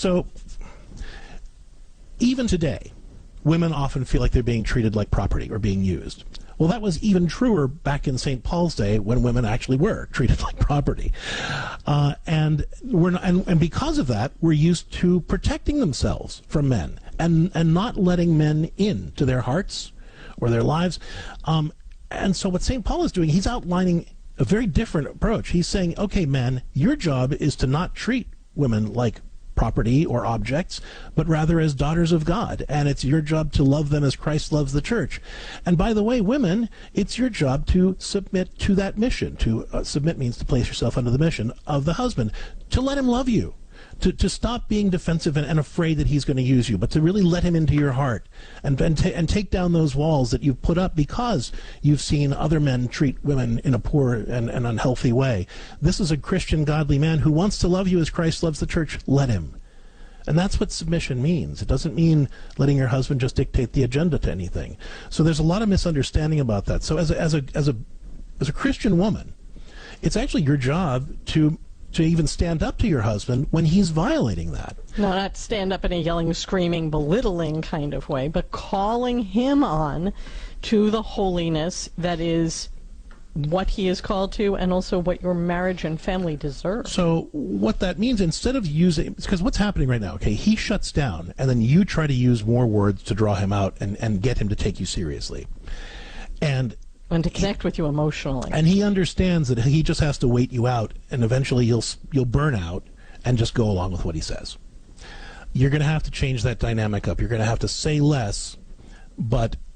Speaker 3: even today, women often feel like they're being treated like property or being used. Well, that was even truer back in St. Paul's day, when women actually were treated like property. And because of that, we're used to protecting themselves from men and not letting men into their hearts or their lives. And so what St. Paul is doing, he's outlining a very different approach. He's saying, okay, men, your job is to not treat women like property or objects, but rather as daughters of God. And it's your job to love them as Christ loves the church. And by the way, women, it's your job to submit to that mission. To submit means to place yourself under the mission of the husband, to let him love you, to stop being defensive and afraid that he's going to use you, but to really let him into your heart and take down those walls that you've put up because you've seen other men treat women in a poor and unhealthy way. This is a Christian, godly man who wants to love you as Christ loves the church. Let him. And that's what submission means. It doesn't mean letting your husband just dictate the agenda to anything. So there's a lot of misunderstanding about that. So as a Christian woman, it's actually your job to even stand up to your husband when he's violating that.
Speaker 4: No, not stand up in a yelling, screaming, belittling kind of way, but calling him on to the holiness that is what he is called to, and also what your marriage and family deserve.
Speaker 3: So what that means, instead of using, because what's happening right now, okay, he shuts down, and then you try to use more words to draw him out and get him to take you seriously. And
Speaker 4: to connect with you emotionally.
Speaker 3: And he understands that he just has to wait you out, and eventually you'll burn out and just go along with what he says. You're going to have to change that dynamic up. You're going to have to say less, but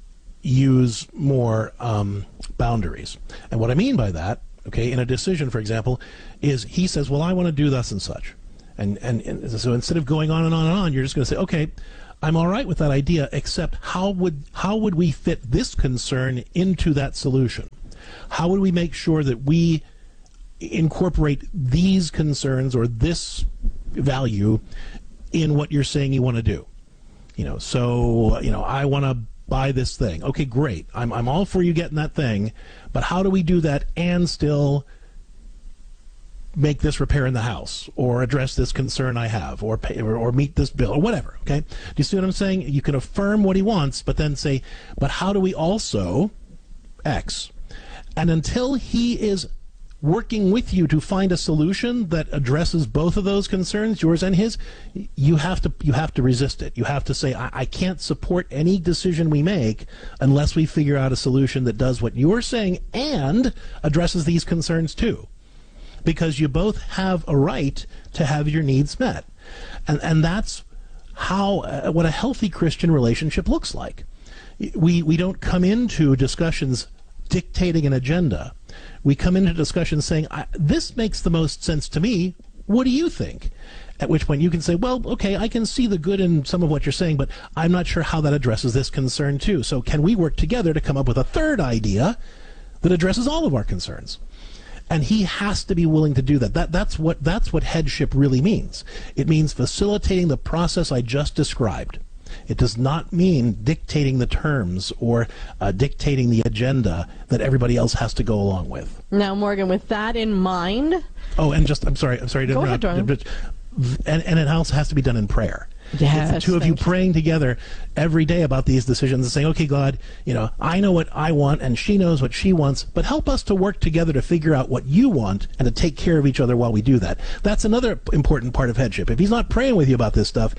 Speaker 3: use more boundaries. And what I mean by that, okay, in a decision, for example, is he says, well, I want to do thus and such. And so instead of going on and on and on, you're just going to say, okay, I'm all right with that idea, except how would we fit this concern into that solution? How would we make sure that we incorporate these concerns or this value in what you're saying you want to do? I want to buy this thing. Okay, great. I'm all for you getting that thing, but how do we do that and still make this repair in the house, or address this concern I have, or pay, or meet this bill, or whatever? Okay, do you see what I'm saying? You can affirm what he wants, but then say, but how do we also X? And until he is working with you to find a solution that addresses both of those concerns, yours and his, you have to resist it. You have to say, I can't support any decision we make unless we figure out a solution that does what you're saying and addresses these concerns too. Because you both have a right to have your needs met. And that's how what a healthy Christian relationship looks like. We don't come into discussions dictating an agenda. We come into discussions saying, this makes the most sense to me. What do you think? At which point you can say, well, okay, I can see the good in some of what you're saying, but I'm not sure how that addresses this concern too. So can we work together to come up with a third idea that addresses all of our concerns? And he has to be willing to do that. That's what headship really means. It means facilitating the process I just described. It does not mean dictating the terms or dictating the agenda that everybody else has to go along with.
Speaker 4: Now, Morgan, with that in mind...
Speaker 3: Oh, and I'm sorry to interrupt.
Speaker 4: Go ahead, Dornan.
Speaker 3: And it also has to be done in prayer.
Speaker 4: Yes,
Speaker 3: it's the two of you praying together every day about these decisions and saying, okay, God, I know what I want and she knows what she wants, but help us to work together to figure out what you want and to take care of each other while we do that. That's another important part of headship. If he's not praying with you about this stuff,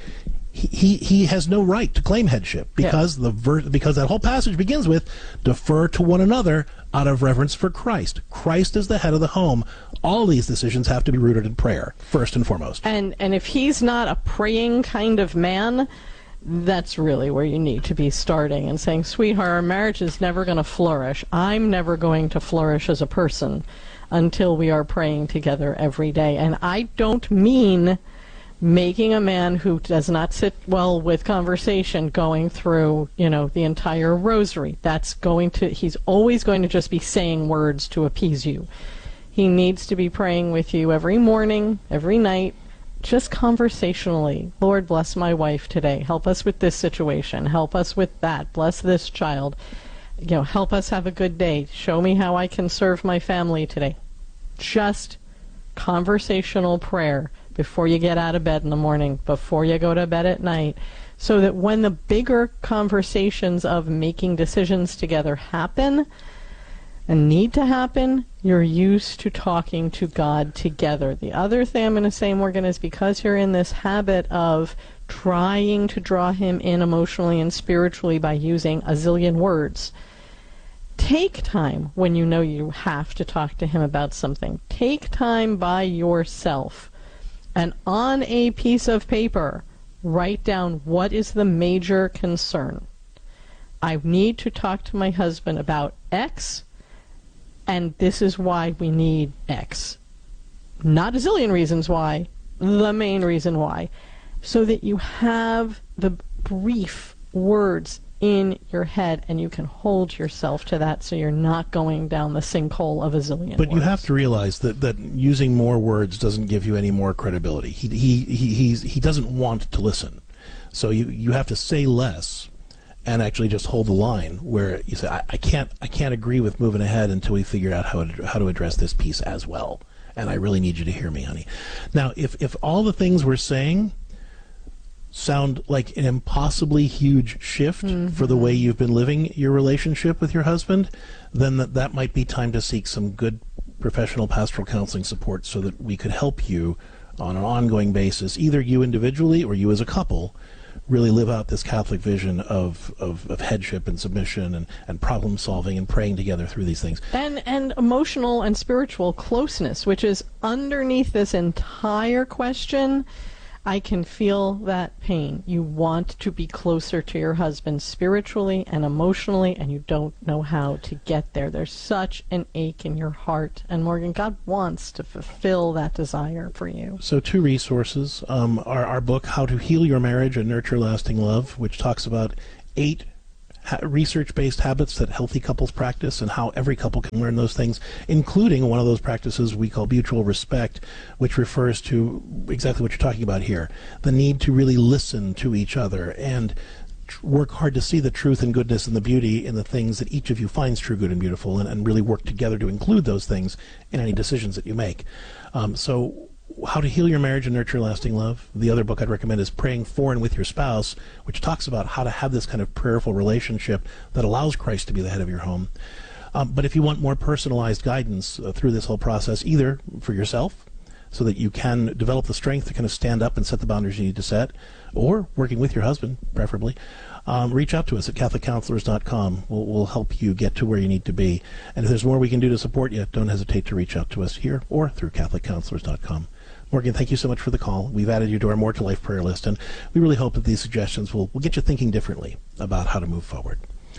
Speaker 3: he has no right to claim headship, because because that whole passage begins with defer to one another out of reverence for Christ. Christ is the head of the home. All these decisions have to be rooted in prayer, first and foremost.
Speaker 4: And if he's not a praying kind of man, that's really where you need to be starting and saying, sweetheart, our marriage is never going to flourish. I'm never going to flourish as a person until we are praying together every day. And I don't mean making a man who does not sit well with conversation going through, the entire rosary. He's always going to just be saying words to appease you. He needs to be praying with you every morning, every night, just conversationally. Lord, bless my wife today. Help us with this situation. Help us with that. Bless this child. Help us have a good day. Show me how I can serve my family today. Just conversational prayer before you get out of bed in the morning, before you go to bed at night, so that when the bigger conversations of making decisions together happen and need to happen, you're used to talking to God together. The other thing I'm going to say, Morgan, is because you're in this habit of trying to draw him in emotionally and spiritually by using a zillion words, take time when you know you have to talk to him about something. Take time by yourself and on a piece of paper, write down what is the major concern. I need to talk to my husband about X, and this is why we need X. Not a zillion reasons why, the main reason why. So that you have the brief words in your head and you can hold yourself to that, so you're not going down the sinkhole of a zillion
Speaker 3: But
Speaker 4: words.
Speaker 3: You have to realize that using more words doesn't give you any more credibility. He doesn't want to listen. So you have to say less and actually just hold the line where you say, I can't agree with moving ahead until we figure out how to address this piece as well. And I really need you to hear me, honey. Now, if all the things we're saying sound like an impossibly huge shift for the way you've been living your relationship with your husband, then that might be time to seek some good professional pastoral counseling support so that we could help you on an ongoing basis, either you individually or you as a couple, really live out this Catholic vision of headship and submission and problem solving and praying together through these things.
Speaker 4: And emotional and spiritual closeness, which is underneath this entire question I can feel that pain. You want to be closer to your husband spiritually and emotionally, and you don't know how to get there. There's such an ache in your heart. And Morgan, God wants to fulfill that desire for you.
Speaker 3: So 2 resources. Our book, How to Heal Your Marriage and Nurture Lasting Love, which talks about 8 research-based habits that healthy couples practice and how every couple can learn those things, including one of those practices we call mutual respect, which refers to exactly what you're talking about here, the need to really listen to each other and work hard to see the truth and goodness and the beauty in the things that each of you finds true, good, and beautiful, and really work together to include those things in any decisions that you make. So How to Heal Your Marriage and Nurture Lasting Love. The other book I'd recommend is Praying For and With Your Spouse, which talks about how to have this kind of prayerful relationship that allows Christ to be the head of your home. But if you want more personalized guidance through this whole process, either for yourself, so that you can develop the strength to kind of stand up and set the boundaries you need to set, or working with your husband, preferably, reach out to us at CatholicCounselors.com. We'll help you get to where you need to be. And if there's more we can do to support you, don't hesitate to reach out to us here or through CatholicCounselors.com. Morgan, thank you so much for the call. We've added you to our More to Life prayer list, and we really hope that these suggestions will get you thinking differently about how to move forward.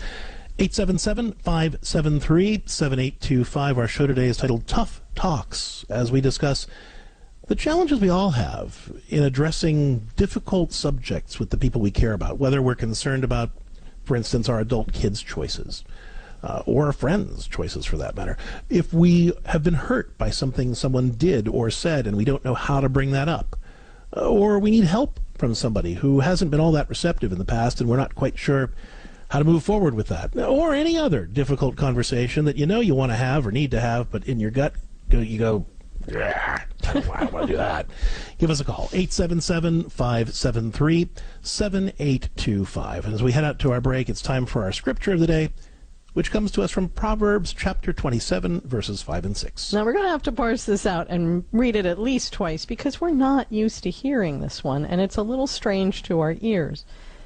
Speaker 3: 877-573-7825. Our show today is titled Tough Talks, as we discuss the challenges we all have in addressing difficult subjects with the people we care about, whether we're concerned about, for instance, our adult kids' choices, or our friends' choices for that matter. If we have been hurt by something someone did or said and we don't know how to bring that up, or we need help from somebody who hasn't been all that receptive in the past and we're not quite sure how to move forward with that, or any other difficult conversation that you know you want to have or need to have, but in your gut you go, I don't want to do that. Give us a call, 877-573-7825. And as we head out to our break, it's time for our scripture of the day, which comes to us from Proverbs chapter 27, verses 5 and 6.
Speaker 4: Now, we're going to have to parse this out and read it at least twice because we're not used to hearing this one, and it's a little strange to our ears.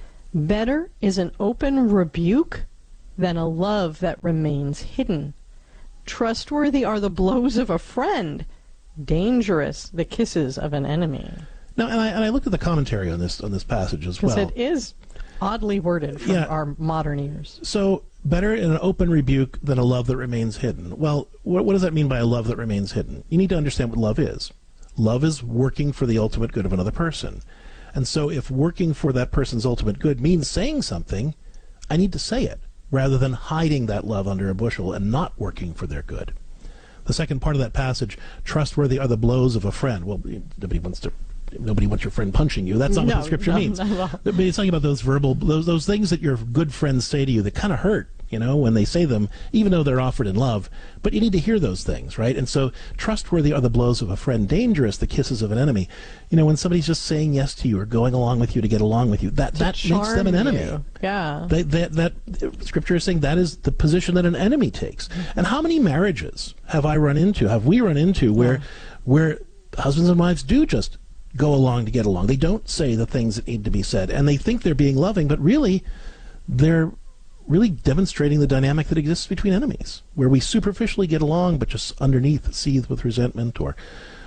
Speaker 4: Better is an open rebuke than a love that remains hidden. Trustworthy are the blows of a friend, dangerous the kisses of an enemy.
Speaker 3: Now, and I looked at the commentary on this passage as well.
Speaker 4: Because it is oddly worded from our modern ears.
Speaker 3: So, better in an open rebuke than a love that remains hidden. Well, what does that mean by a love that remains hidden? You need to understand what love is. Love is working for the ultimate good of another person. And so if working for that person's ultimate good means saying something, I need to say it, rather than hiding that love under a bushel and not working for their good. The second part of that passage, trustworthy are the blows of a friend. Well, nobody wants your friend punching you. That's not what the scripture means. But it's talking about those those things that your good friends say to you that kind of hurt, when they say them, even though they're offered in love. But you need to hear those things, right? And so trustworthy are the blows of a friend, dangerous the kisses of an enemy. When somebody's just saying yes to you or going along with you to get along with you, that makes them an enemy.
Speaker 4: You. Yeah.
Speaker 3: That scripture is saying that is the position that an enemy takes. And how many marriages have we run into where husbands and wives do just go along to get along? They don't say the things that need to be said, and they think they're being loving, but really they're really demonstrating the dynamic that exists between enemies, where we superficially get along but just underneath seethe with resentment or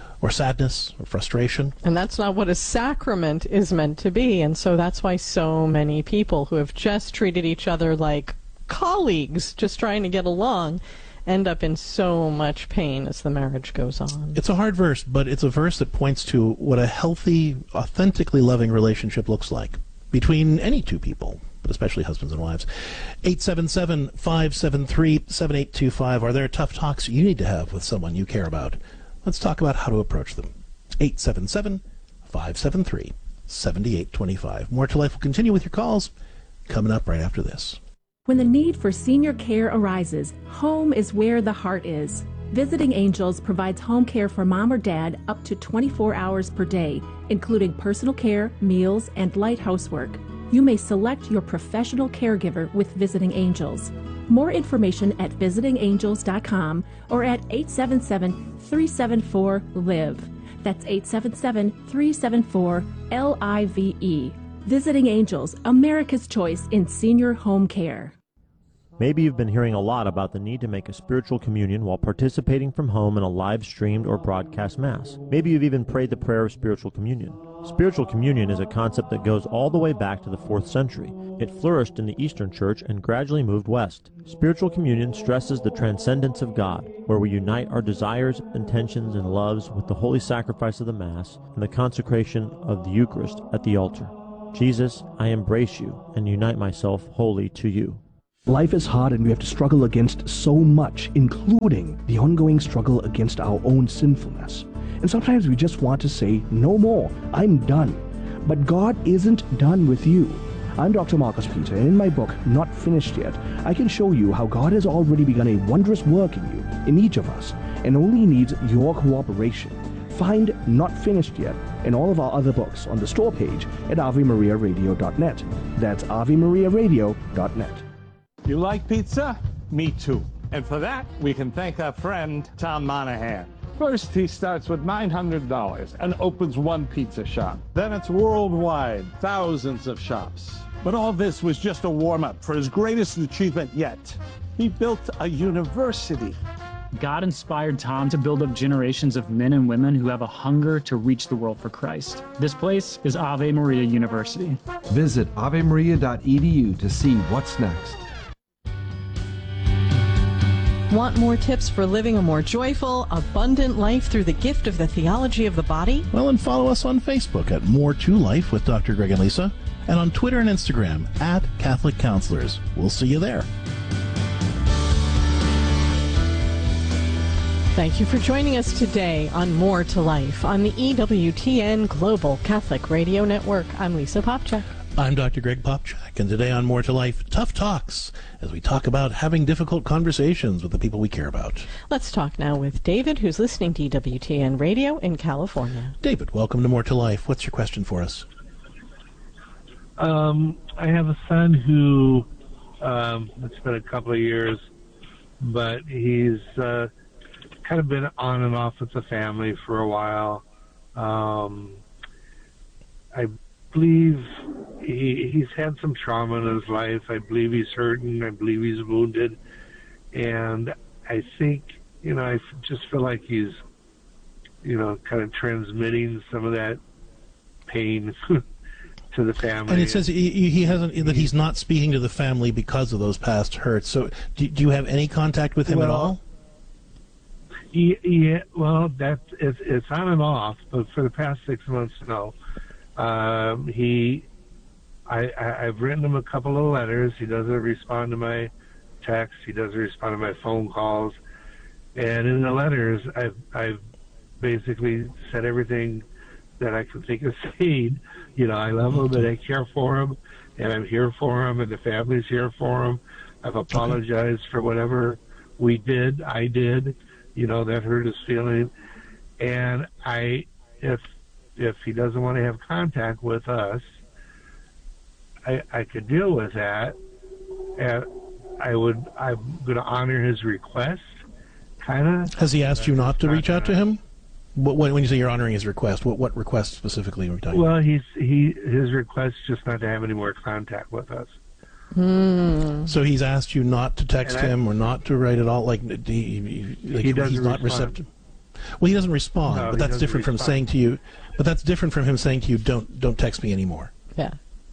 Speaker 3: sadness or frustration.
Speaker 4: And that's not what a sacrament is meant to be, and so that's why so many people who have just treated each other like colleagues, just trying to get along, end up in so much pain as the marriage goes on.
Speaker 3: It's a hard verse, but it's a verse that points to what a healthy, authentically loving relationship looks like between any two people, but especially husbands and wives. 877-573-7825. Are there tough talks you need to have with someone you care about? Let's talk about how to approach them. 877-573-7825. More to Life will continue with your calls coming up right after this.
Speaker 17: When the need for senior care arises, home is where the heart is. Visiting Angels provides home care for mom or dad up to 24 hours per day, including personal care, meals, and light housework. You may select your professional caregiver with Visiting Angels. More information at visitingangels.com or at 877-374-LIVE. That's 877-374-LIVE. Visiting Angels, America's choice in senior home care.
Speaker 18: Maybe you've been hearing a lot about the need to make a spiritual communion while participating from home in a live-streamed or broadcast Mass. Maybe you've even prayed the prayer of spiritual communion. Spiritual communion is a concept that goes all the way back to the 4th century. It flourished in the Eastern Church and gradually moved west. Spiritual communion stresses the transcendence of God, where we unite our desires, intentions, and loves with the holy sacrifice of the Mass and the consecration of the Eucharist at the altar. Jesus, I embrace you and unite myself wholly to you.
Speaker 19: Life is hard and we have to struggle against so much, including the ongoing struggle against our own sinfulness. And sometimes we just want to say, no more, I'm done. But God isn't done with you. I'm Dr. Marcus Peter, and in my book, Not Finished Yet, I can show you how God has already begun a wondrous work in you, in each of us, and only needs your cooperation. Find Not Finished Yet and all of our other books on the store page at AveMariaRadio.net. That's AveMariaRadio.net.
Speaker 7: You like pizza? Me too. And for that, we can thank our friend Tom Monahan. First, he starts with $900 and opens one pizza shop. Then it's worldwide, thousands of shops. But all this was just a warm-up for his greatest achievement yet. He built a university.
Speaker 8: God inspired Tom to build up generations of men and women who have a hunger to reach the world for Christ. This place is Ave Maria University.
Speaker 9: Visit avemaria.edu to see what's next.
Speaker 4: Want more tips for living a more joyful, abundant life through the gift of the theology of the body?
Speaker 3: Well, and follow us on Facebook at More to Life with Dr. Greg and Lisa, and on Twitter and Instagram at Catholic Counselors. We'll see you there.
Speaker 4: Thank you for joining us today on More to Life on the EWTN Global Catholic Radio Network. I'm Lisa Popchak.
Speaker 3: I'm Dr. Greg Popchak, and today on More to Life, Tough Talks, as we talk about having difficult conversations with the people we care about.
Speaker 4: Let's talk now with David, who's listening to EWTN Radio in California.
Speaker 3: David, welcome to More to Life. What's your question for us?
Speaker 20: I have a son who, it's been a couple of years, but he's kind of been on and off with the family for a while. I believe he's had some trauma in his life. I believe he's hurting. I believe he's wounded. And I think, I just feel like he's, kind of transmitting some of that pain to the family.
Speaker 3: And it says he hasn't, that he's not speaking to the family because of those past hurts. So do you have any contact with him at all?
Speaker 20: Yeah, well, it's on and off, but for the past 6 months, no. I've written him a couple of letters. He doesn't respond to my texts. He doesn't respond to my phone calls. And in the letters, I've basically said everything that I could think of saying. I love him and I care for him, and I'm here for him, and the family's here for him. I've apologized for whatever I did. That hurt his feeling. And if he doesn't want to have contact with us, I could deal with that. And I'm going to honor his request, kind of.
Speaker 3: Has he asked you not to reach out to him? When you say you're honoring his request, what request specifically are we talking about?
Speaker 20: Well, his request just not to have any more contact with us.
Speaker 3: So he's asked you not to text him or not to write at all? He's not receptive? Well, he doesn't respond,
Speaker 20: No,
Speaker 3: but that's different from saying to you. But that's different from him saying to you, "Don't text me anymore."
Speaker 4: Yeah.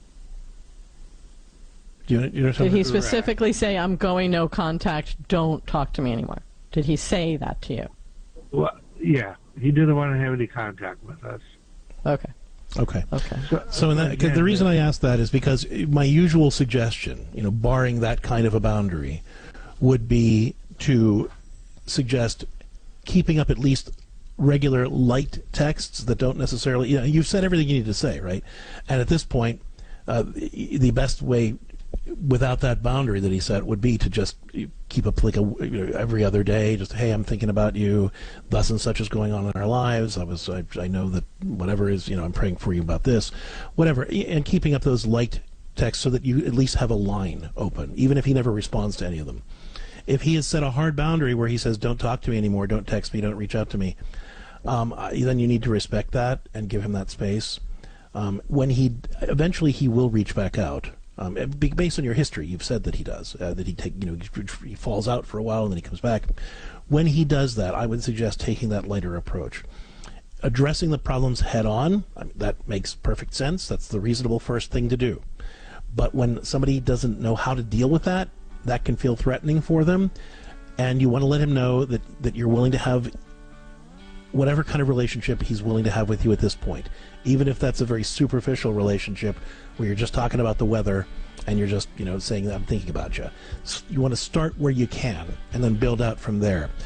Speaker 3: Do you know
Speaker 4: Did he specifically say, "I'm going no contact. Don't talk to me anymore"? Did he say that to you?
Speaker 20: Well, yeah, he didn't want to have any contact with us.
Speaker 4: Okay.
Speaker 3: So in that, the reason I asked that is because my usual suggestion, barring that kind of a boundary, would be to suggest keeping up at least regular light texts that don't necessarily, you've said everything you need to say, right? And at this point, the best way without that boundary that he set would be to just keep up every other day, just, hey, I'm thinking about you, thus and such is going on in our lives, I know that whatever is, I'm praying for you about this, whatever, and keeping up those light texts so that you at least have a line open, even if he never responds to any of them. If he has set a hard boundary where he says, don't talk to me anymore, don't text me, don't reach out to me, then you need to respect that and give him that space. When eventually he will reach back out. Based on your history, you've said that he does, that he falls out for a while and then he comes back. When he does that, I would suggest taking that lighter approach. addressing the problems head on, that makes perfect sense. That's the reasonable first thing to do. But when somebody doesn't know how to deal with that, that can feel threatening for them. And you want to let him know that you're willing to have whatever kind of relationship he's willing to have with you at this point. Even if that's a very superficial relationship where you're just talking about the weather and you're just, saying that I'm thinking about you. So you want to start where you can and then build out from there.